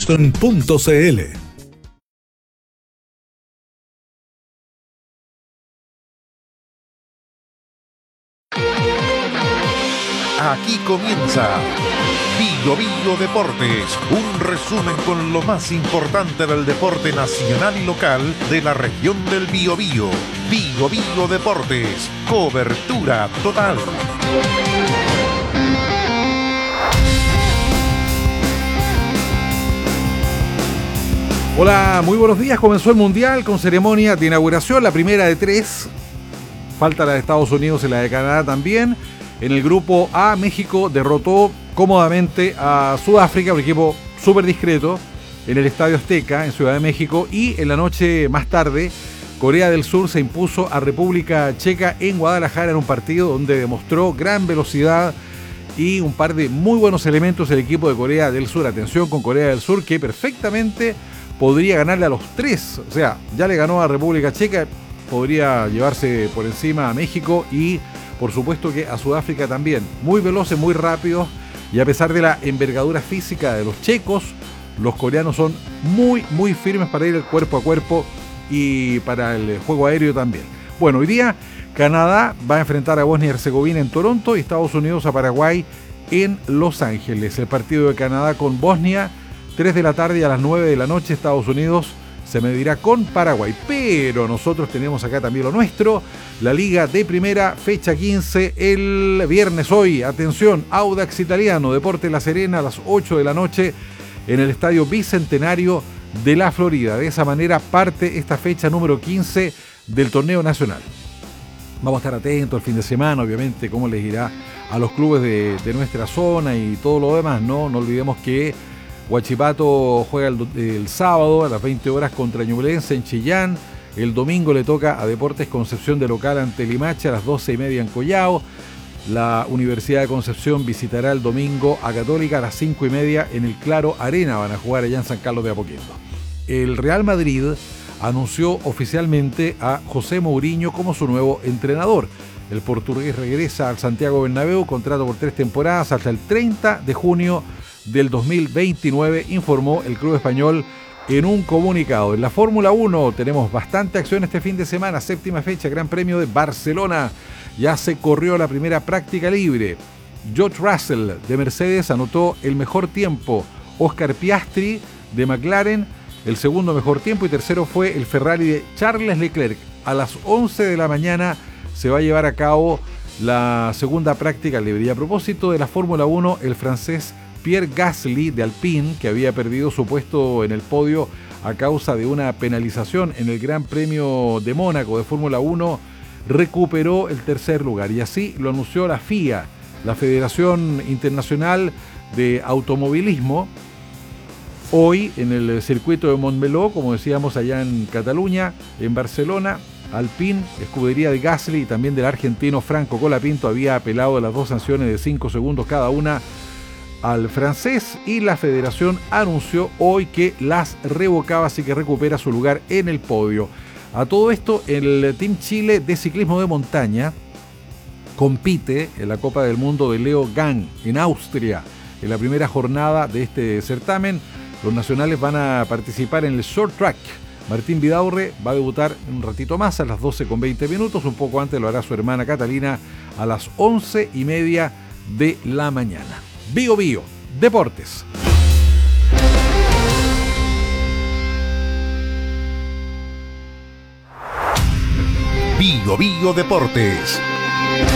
Boston.cl. Aquí comienza Bio Bio Deportes, un resumen con lo más importante del deporte nacional y local de la región del Biobío. Bio Bio Deportes, cobertura total. Hola, muy buenos días. Comenzó el Mundial con ceremonia de inauguración, la primera de 3. Falta la de Estados Unidos y la de Canadá también. En el grupo A, México derrotó cómodamente a Sudáfrica, un equipo súper discreto, en el Estadio Azteca, en Ciudad de México. Y en la noche más tarde, Corea del Sur se impuso a República Checa en Guadalajara en un partido donde demostró gran velocidad y un par de muy buenos elementos el equipo de Corea del Sur. Atención con Corea del Sur, que perfectamente podría ganarle a los 3. O sea, ya le ganó a República Checa, podría llevarse por encima a México y por supuesto que a Sudáfrica también. Muy veloces, muy rápidos, y a pesar de la envergadura física de los checos, los coreanos son muy firmes para ir cuerpo a cuerpo y para el juego aéreo también. Bueno, hoy día Canadá va a enfrentar a Bosnia y Herzegovina en Toronto y Estados Unidos a Paraguay en Los Ángeles. El partido de Canadá con Bosnia, 3 de la tarde, y a las 9 de la noche Estados Unidos se medirá con Paraguay. Pero nosotros tenemos acá también lo nuestro, la Liga de Primera, fecha 15, el viernes hoy. Atención, Audax Italiano, Deportes La Serena a las 8 de la noche en el Estadio Bicentenario de la Florida. De esa manera parte esta fecha número 15 del torneo nacional. Vamos a estar atentos el fin de semana, obviamente, cómo les irá a los clubes de nuestra zona y todo lo demás, ¿no? No olvidemos que Huachipato juega el sábado a las 20 horas contra Ñublense en Chillán. El domingo le toca a Deportes Concepción de local ante Limache a las 12:30 en Collao. La Universidad de Concepción visitará el domingo a Católica a las 5:30 en el Claro Arena. Van a jugar allá en San Carlos de Apoquindo. El Real Madrid anunció oficialmente a José Mourinho como su nuevo entrenador. El portugués regresa al Santiago Bernabéu, contrato por 3 temporadas hasta el 30 de junio del 2029, informó el club español en un comunicado. En la Fórmula 1 tenemos bastante acción este fin de semana, 7ª fecha, Gran Premio de Barcelona. Ya se corrió la primera práctica libre. George Russell de Mercedes anotó el mejor tiempo. Oscar Piastri de McLaren el segundo mejor tiempo, y tercero fue el Ferrari de Charles Leclerc. A las 11 de la mañana se va a llevar a cabo la segunda práctica libre. Y a propósito de la Fórmula 1, el francés Pierre Gasly de Alpine, que había perdido su puesto en el podio a causa de una penalización en el Gran Premio de Mónaco de Fórmula 1, recuperó el tercer lugar, y así lo anunció la FIA, la Federación Internacional de Automovilismo. Hoy en el circuito de Montmeló, como decíamos, allá en Cataluña, en Barcelona, Alpine, escudería de Gasly y también del argentino Franco Colapinto, había apelado las 2 sanciones de 5 segundos cada una al francés, y la federación anunció hoy que las revocaba, así que recupera su lugar en el podio. A todo esto, el Team Chile de ciclismo de montaña compite en la Copa del Mundo de Leo Gang en Austria. En la primera jornada de este certamen, los nacionales van a participar en el short track. Martín Vidaurre va a debutar un ratito más, a las 12:20. Un poco antes lo hará su hermana Catalina a las 11:30 de la mañana. Bio Bio Deportes. Bio Bio Deportes.